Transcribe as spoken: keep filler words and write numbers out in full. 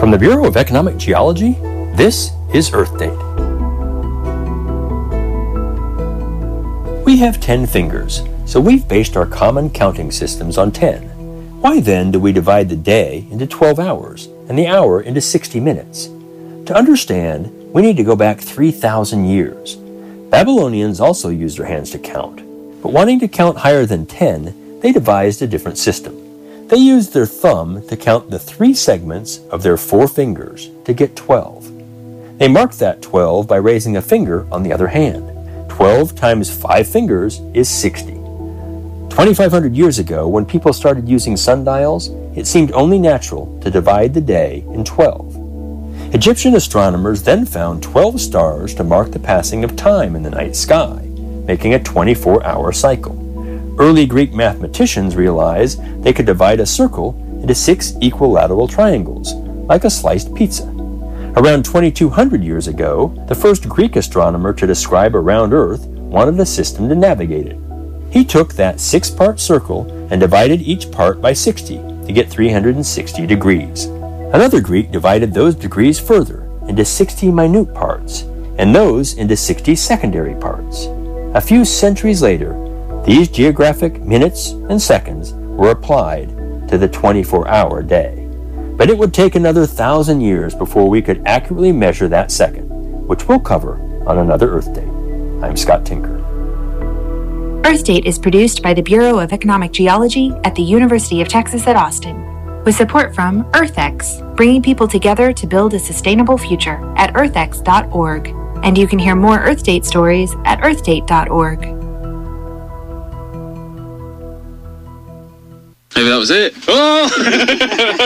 From the Bureau of Economic Geology, this is Earth Date. We have ten fingers, so we've based our common counting systems on ten. Why then do we divide the day into twelve hours and the hour into sixty minutes? To understand, we need to go back three thousand years. Babylonians also used their hands to count, but wanting to count higher than ten, they devised a different system. They used their thumb to count the three segments of their four fingers to get twelve. They marked that twelve by raising a finger on the other hand. twelve times five fingers is sixty. twenty-five hundred years ago, when people started using sundials, it seemed only natural to divide the day in twelve. Egyptian astronomers then found twelve stars to mark the passing of time in the night sky, making a twenty-four hour cycle. Early Greek mathematicians realized they could divide a circle into six equilateral triangles, like a sliced pizza. Around twenty-two hundred years ago, the first Greek astronomer to describe a round Earth wanted a system to navigate it. He took that six-part circle and divided each part by sixty to get three hundred sixty degrees. Another Greek divided those degrees further into sixty minute parts, and those into sixty secondary parts. A few centuries later, these geographic minutes and seconds were applied to the twenty-four hour day. But it would take another thousand years before we could accurately measure that second, which we'll cover on another Earth Date. I'm Scott Tinker. Earth Date is produced by the Bureau of Economic Geology at the University of Texas at Austin, with support from EarthX, bringing people together to build a sustainable future at earthx dot org. And you can hear more Earth Date stories at earth date dot org. Maybe that was it. Oh!